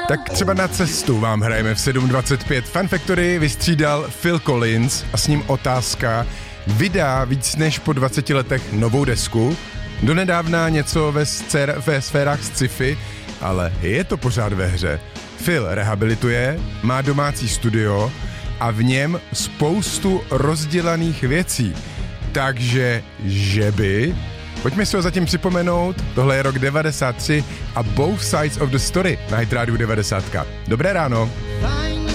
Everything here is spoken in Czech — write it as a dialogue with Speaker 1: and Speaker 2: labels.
Speaker 1: Tak třeba na cestu vám hrajeme v 7.25. Fun Factory vystřídal Phil Collins a s ním otázka. Vydá víc než po 20 letech novou desku, donedávna něco ve sférách sci-fi, ale je to pořád ve hře. Phil rehabilituje, má domácí studio a v něm spoustu rozdělaných věcí. Takže že by... Pojďme si ho zatím připomenout, tohle je rok 93 a Both Sides of the Story na Hit Radio 90. Dobré ráno.